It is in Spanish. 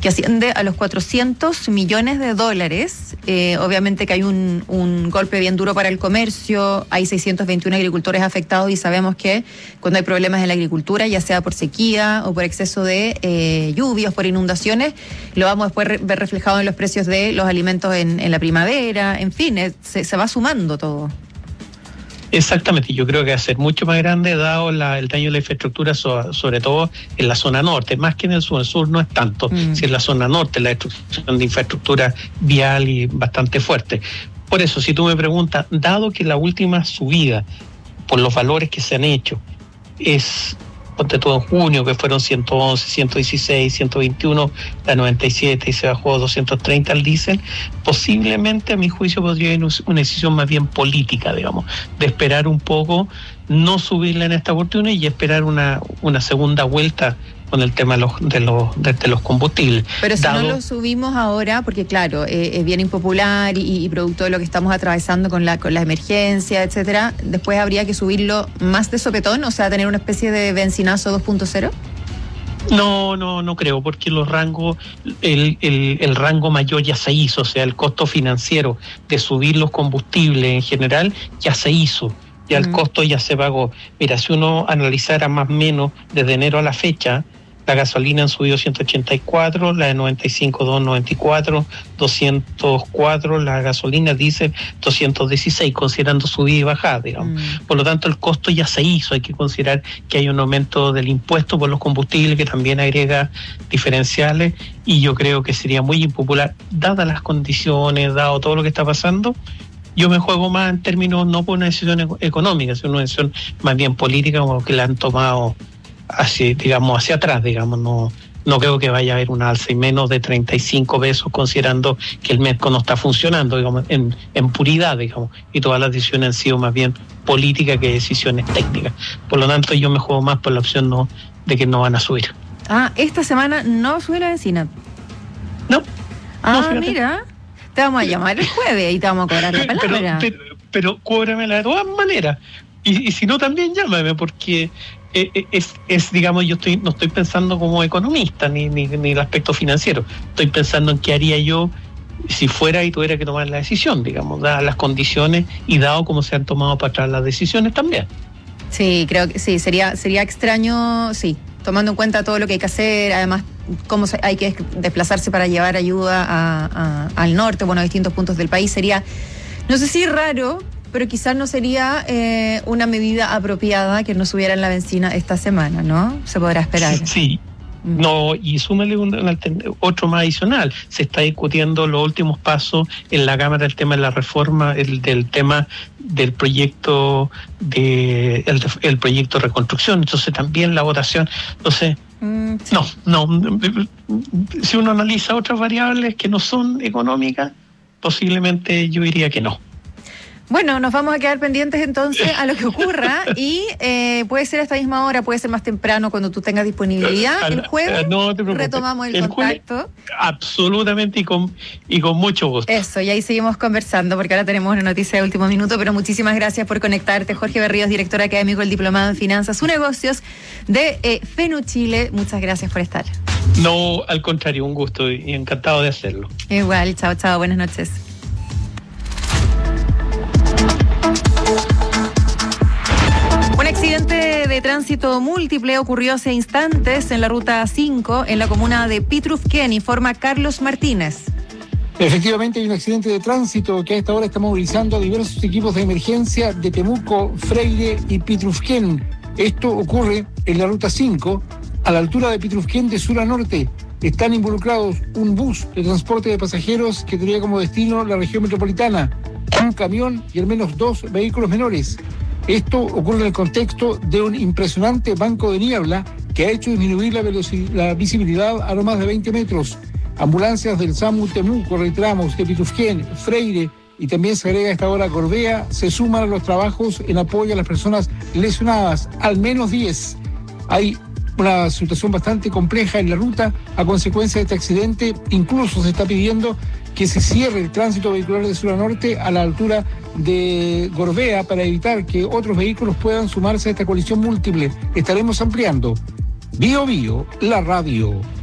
que asciende a los $400 millones. Obviamente que hay un golpe bien duro para el comercio, hay 621 agricultores afectados y sabemos que cuando hay problemas en la agricultura, ya sea por sequía o por exceso de lluvias, por inundaciones, lo vamos a después ver reflejado en los precios de los alimentos en la primavera, en fin, se va sumando todo. Exactamente, yo creo que va a ser mucho más grande dado el daño de la infraestructura, sobre todo en la zona norte, más que en el sur no es tanto, si en la zona norte la destrucción de infraestructura vial y bastante fuerte. Por eso, si tú me preguntas, dado que la última subida, por los valores que se han hecho, es, ponte todo en junio, que fueron 111, 116, 121, la 97 y se bajó a 230 al diésel, posiblemente a mi juicio podría haber una decisión más bien política, digamos, de esperar un poco, no subirla en esta oportunidad y esperar una segunda vuelta con el tema de los combustibles. Pero si no lo subimos ahora, porque claro, es bien impopular y producto de lo que estamos atravesando con la emergencia, etcétera, después habría que subirlo más de sopetón, o sea, tener una especie de benzinazo 2.0. No creo, porque los rangos, el rango mayor ya se hizo, o sea, el costo financiero de subir los combustibles en general ya se hizo. Ya el costo ya se pagó. Mira, si uno analizara más o menos desde enero a la fecha, la gasolina han subido 184, la de 95, 294, 204, la gasolina diésel 216, considerando subida y bajada, digamos. Por lo tanto, el costo ya se hizo. Hay que considerar que hay un aumento del impuesto por los combustibles que también agrega diferenciales, y yo creo que sería muy impopular, dadas las condiciones, dado todo lo que está pasando. Yo me juego más en términos, no por una decisión económica, sino una decisión más bien política, como que la han tomado hacia atrás, digamos. No creo que vaya a haber una alza y menos de 35 pesos, considerando que el MESCO no está funcionando, digamos, en puridad, digamos, y todas las decisiones han sido más bien políticas que decisiones técnicas. Por lo tanto, yo me juego más por la opción de que no van a subir. Esta semana no sube la benzina. No. Mira. Te vamos a llamar el jueves y te vamos a cobrar la palabra. Pero cóbramela de todas maneras. Y si no, también llámame, porque es digamos, no estoy pensando como economista, ni el aspecto financiero. Estoy pensando en qué haría yo si fuera y tuviera que tomar la decisión, digamos, dadas las condiciones y dado cómo se han tomado para atrás las decisiones también. Sí, creo que sí, sería extraño, sí, tomando en cuenta todo lo que hay que hacer, además cómo hay que desplazarse para llevar ayuda al norte, a distintos puntos del país. Sería, no sé si raro, pero quizás no sería una medida apropiada que no subiera en la benzina esta semana, ¿no? Se podrá esperar. Sí. No, y súmale otro más adicional. Se está discutiendo los últimos pasos en la Cámara el tema de la reforma, del tema del proyecto el proyecto de reconstrucción. Entonces también la votación, entonces sí. No. Si uno analiza otras variables que no son económicas, posiblemente yo diría que no. Bueno, nos vamos a quedar pendientes entonces a lo que ocurra y puede ser a esta misma hora, puede ser más temprano cuando tú tengas disponibilidad. El jueves no te preocupes, retomamos el contacto. Jueves, absolutamente y con mucho gusto. Eso, y ahí seguimos conversando porque ahora tenemos una noticia de último minuto, pero muchísimas gracias por conectarte. Jorge Berríos, director académico del Diplomado en Finanzas y Negocios de FENU Chile. Muchas gracias por estar. No, al contrario, un gusto y encantado de hacerlo. Igual, chao, buenas noches. Un accidente de tránsito múltiple ocurrió hace instantes en la ruta 5 en la comuna de Pitrufquén, informa Carlos Martínez. Efectivamente hay un accidente de tránsito que a esta hora está movilizando a diversos equipos de emergencia de Temuco, Freire y Pitrufquén. Esto ocurre en la ruta 5, a la altura de Pitrufquén de sur a norte. Están involucrados un bus de transporte de pasajeros que tenía como destino la región metropolitana, un camión y al menos 2 vehículos menores. Esto ocurre en el contexto de un impresionante banco de niebla que ha hecho disminuir la visibilidad a no más de 20 metros. Ambulancias del SAMU Temuco, reiteramos, de Pitrufquén, Freire y también se agrega a esta hora Gorbea, se suman a los trabajos en apoyo a las personas lesionadas, al menos 10. Hay una situación bastante compleja en la ruta a consecuencia de este accidente. Incluso se está pidiendo que se cierre el tránsito vehicular de sur a norte a la altura de Gorbea para evitar que otros vehículos puedan sumarse a esta colisión múltiple. Estaremos ampliando. Bio, la radio.